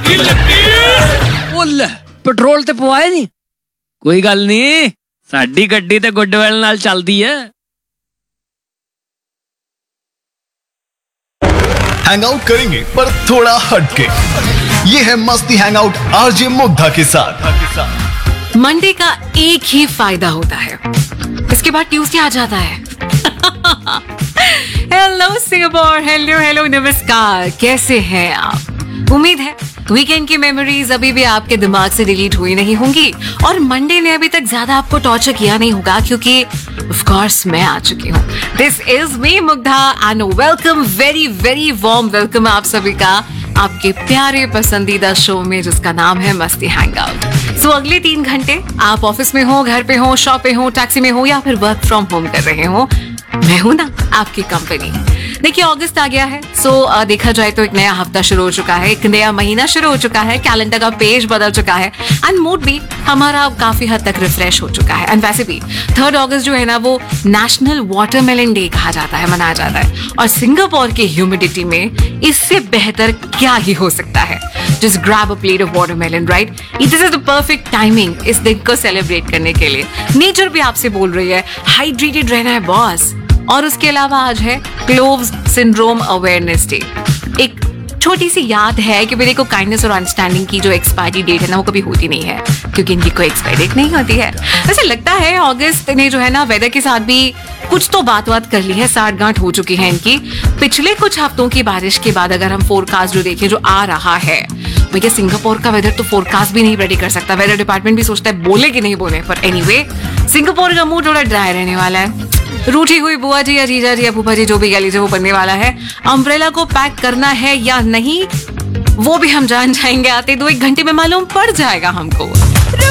ਲੈ ਪੈਟਰੋਲ ਤੇ ਪਵਾਏ ਨਹੀਂ, ਕੋਈ ਗੱਲ ਨਹੀਂ, ਸਾਡੀ ਗੱਡੀ ਤੇ ਗੁੱਡਵੈਲ ਨਾਲ ਚੱਲਦੀ ਹੈ। हैंग आउट करेंगे पर थोड़ा हटके। ये है मस्ती हैंग आउट आरजे मुग्धा के साथ। मंडे का एक ही फायदा होता है, इसके बाद ट्यूसडे आ जाता है। हेलो सिंगापुर, हेलो नमस्कार, कैसे हैं आप? उम्मीद है वीकेंड की मेमोरीज अभी भी आपके दिमाग से डिलीट हुई नहीं होंगी और मंडे ने अभी तक ज्यादा आपको टॉर्चर किया नहीं होगा, क्योंकि ऑफ कोर्स मैं आ चुकी हूँ। This is me Mugdha and welcome, very very warm welcome आप सभी का आपके प्यारे पसंदीदा शो में जिसका नाम है मस्ती हैंगआउट। सो अगले 3 घंटे आप ऑफिस में हो, घर पे हो, शॉप पे हो, टैक्सी में हो या फिर वर्क फ्रॉम होम कर रहे हो, मैं हूं ना आपकी कंपनी। देखिए अगस्त आ गया है, सो देखा जाए तो एक नया हफ्ता शुरू हो चुका है, एक नया महीना शुरू हो चुका है, कैलेंडर का पेज बदल चुका है एंड मूड भी हमारा काफी हद तक रिफ्रेश हो चुका है। एंड वैसे भी 3 अगस्त जो है ना वो नेशनल वाटरमेलन डे कहा जाता है, मनाया जाता है। और सिंगापुर की ह्यूमिडिटी में इससे बेहतर क्या ही हो सकता है। Just grab a plate of watermelon, right? This is the perfect timing इस दिन को सेलिब्रेट करने के लिए। नेचर भी आपसे बोल रही है हाइड्रेटेड रहना है बॉस। और उसके अलावा आज है क्लोव्स सिंड्रोम अवेयरनेस डे। एक छोटी सी याद है कि मेरे को काइंडनेस और अंडरस्टैंडिंग की जो एक्सपायरी डेट है ना वो कभी होती नहीं है, क्योंकि इनकी कोई एक्सपायरी डेट नहीं होती है। वैसे लगता है अगस्त ने जो है ना वेदर के साथ भी कुछ तो बात कर ली है, साठगांठ हो चुकी है इनकी। पिछले कुछ हफ्तों की बारिश के बाद अगर हम फोरकास्ट जो देखें जो आ रहा है, भैया सिंगापुर का वेदर तो फोरकास्ट भी नहीं रेडी कर सकता, वेदर डिपार्टमेंट भी सोचता है बोले कि नहीं बोले। पर एनीवे सिंगापुर का मूड थोड़ा ड्राई रहने वाला है। रूठी हुई बुआ जी या जीजा जी या फूफा जी जो भी कह लीजिए वो बनने वाला है। अम्ब्रेला को पैक करना है या नहीं वो भी हम जान जाएंगे आते 2-1 घंटे में, मालूम पड़ जाएगा हमको।